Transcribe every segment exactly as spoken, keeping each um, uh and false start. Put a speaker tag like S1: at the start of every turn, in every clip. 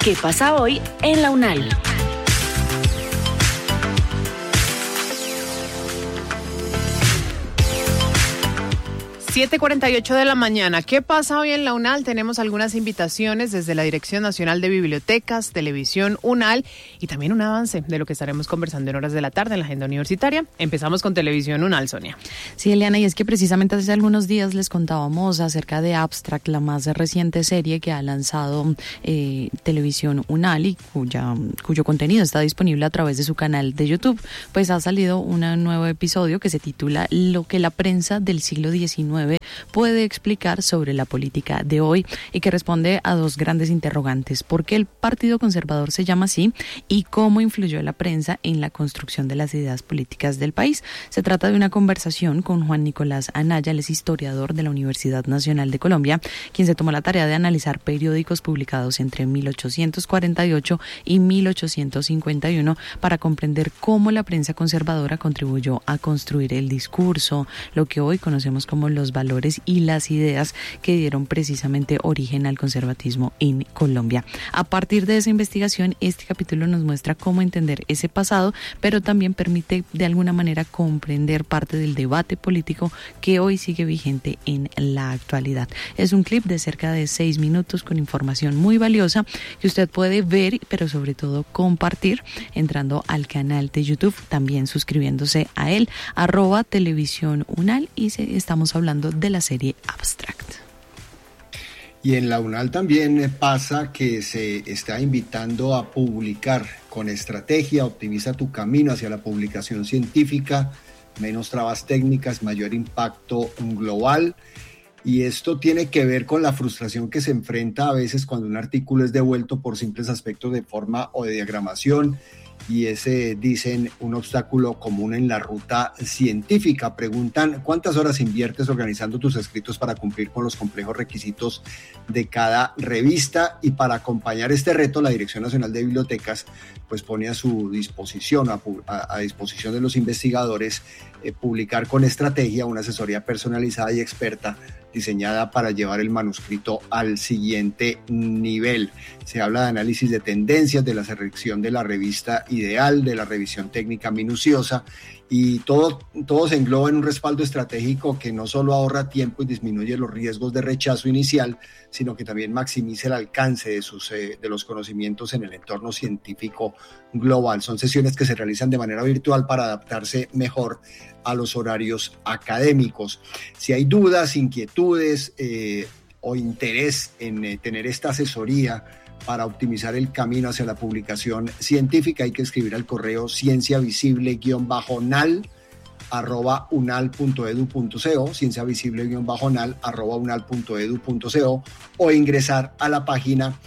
S1: ¿Qué pasa hoy en la UNAL?
S2: siete cuarenta y ocho de la mañana. ¿Qué pasa hoy en la UNAL? Tenemos algunas invitaciones desde la Dirección Nacional de Bibliotecas, Televisión UNAL y también un avance de lo que estaremos conversando en horas de la tarde en la agenda universitaria. Empezamos con Televisión UNAL, Sonia.
S3: Sí, Eliana, y es que precisamente hace algunos días les contábamos acerca de Abstract, la más reciente serie que ha lanzado eh, Televisión UNAL y cuya, cuyo contenido está disponible a través de su canal de YouTube. Pues ha salido un nuevo episodio que se titula Lo que la prensa del siglo diecinueve puede explicar sobre la política de hoy y que responde a dos grandes interrogantes: ¿por qué el Partido Conservador se llama así? Y cómo influyó la prensa en la construcción de las ideas políticas del país. Se trata de una conversación con Juan Nicolás Anaya, él es historiador de la Universidad Nacional de Colombia, quien se tomó la tarea de analizar periódicos publicados entre mil ochocientos cuarenta y ocho y mil ochocientos cincuenta y uno para comprender cómo la prensa conservadora contribuyó a construir el discurso, lo que hoy conocemos como los valores y las ideas que dieron precisamente origen al conservatismo en Colombia. A partir de esa investigación, este capítulo nos muestra cómo entender ese pasado, pero también permite de alguna manera comprender parte del debate político que hoy sigue vigente en la actualidad. Es un clip de cerca de seis minutos con información muy valiosa que usted puede ver, pero sobre todo compartir entrando al canal de YouTube, también suscribiéndose a él, arroba Televisión UNAL, y se, estamos hablando de la serie Abstract.
S4: Y en la UNAL también pasa que se está invitando a publicar con estrategia. Optimiza tu camino hacia la publicación científica, menos trabas técnicas, mayor impacto global. Y esto tiene que ver con la frustración que se enfrenta a veces cuando un artículo es devuelto por simples aspectos de forma o de diagramación, y ese, dicen, un obstáculo común en la ruta científica. Preguntan, ¿cuántas horas inviertes organizando tus escritos para cumplir con los complejos requisitos de cada revista? Y para acompañar este reto, la Dirección Nacional de Bibliotecas pues pone a su disposición, a, a, a disposición de los investigadores, eh, publicar con estrategia una asesoría personalizada y experta diseñada para llevar el manuscrito al siguiente nivel. Se habla de análisis de tendencias, de la selección de la revista ideal, de la revisión técnica minuciosa, y todo, todo se engloba en un respaldo estratégico que no solo ahorra tiempo y disminuye los riesgos de rechazo inicial, sino que también maximiza el alcance de, sus, eh, de los conocimientos en el entorno científico global. Son sesiones que se realizan de manera virtual para adaptarse mejor a los horarios académicos. Si hay dudas, inquietudes eh, o interés en eh, tener esta asesoría para optimizar el camino hacia la publicación científica, hay que escribir al correo cienciavisible-nal arroba unal.edu.co, cienciavisible-nal arroba unal.edu.co, o ingresar a la página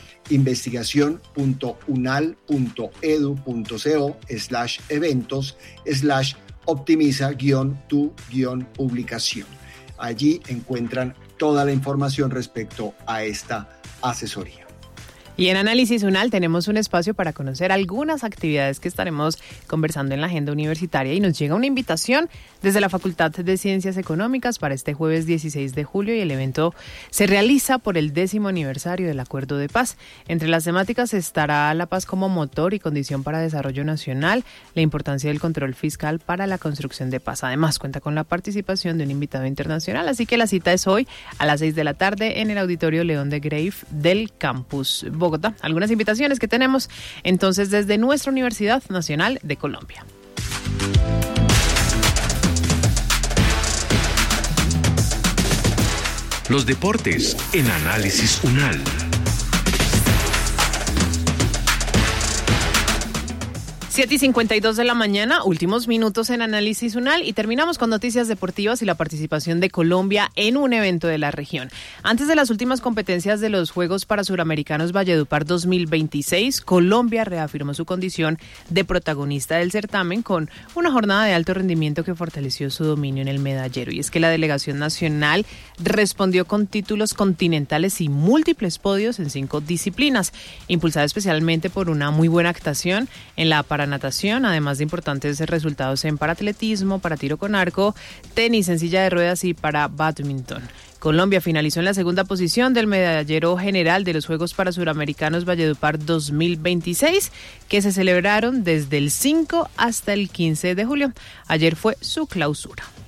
S4: investigación.unal.edu.co slash eventos slash optimiza guión tu guión publicación. Allí encuentran toda la información respecto a esta asesoría.
S2: Y en Análisis UNAL tenemos un espacio para conocer algunas actividades que estaremos conversando en la agenda universitaria, y nos llega una invitación desde la Facultad de Ciencias Económicas para este jueves dieciséis de julio, y el evento se realiza por el décimo aniversario del Acuerdo de Paz. Entre las temáticas estará la paz como motor y condición para desarrollo nacional, la importancia del control fiscal para la construcción de paz. Además, cuenta con la participación de un invitado internacional, así que la cita es hoy a las seis de la tarde en el Auditorio León de Grave del Campus Bogotá. Algunas invitaciones que tenemos entonces desde nuestra Universidad Nacional de Colombia.
S5: Los deportes en Análisis UNAL.
S2: siete y cincuenta y dos de la mañana, últimos minutos en Análisis UNAL, y terminamos con noticias deportivas y la participación de Colombia en un evento de la región. Antes de las últimas competencias de los Juegos para Suramericanos Valledupar dos mil veintiséis, Colombia reafirmó su condición de protagonista del certamen con una jornada de alto rendimiento que fortaleció su dominio en el medallero. Y es que la delegación nacional respondió con títulos continentales y múltiples podios en cinco disciplinas, impulsada especialmente por una muy buena actuación en la para natación, además de importantes resultados en paratletismo, para tiro con arco, tenis en silla de ruedas y para bádminton. Colombia finalizó en la segunda posición del medallero general de los Juegos Parasuramericanos Valledupar dos mil veintiséis, que se celebraron desde el cinco hasta el quince de julio. Ayer fue su clausura.